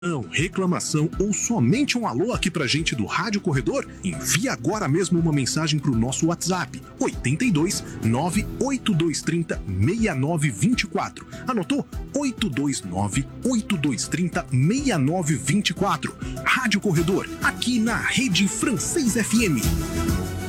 reclamação ou somente um alô aqui pra gente do Rádio Corredor, envie agora mesmo uma mensagem pro nosso WhatsApp 82 98230 6924. Anotou? 829 8230 6924. Rádio Corredor, aqui na Rede Francês FM.